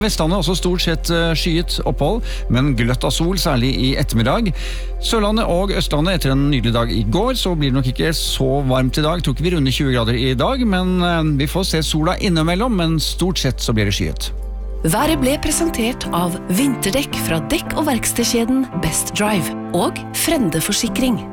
Vestlandet også stort sett skyet opphold, men gløtt av sol, særlig i ettermiddag. Sørlandet og Østlandet etter en nydelig dag i går, så blir det nok ikke så varmt i dag. Tror ikke vi runder 20 grader i dag, men vi får se sola innimellom, men stort sett så blir det skyet. Været ble presentert av vinterdekk fra dekk- og verkstedkjeden Best Drive og Frende Forsikring.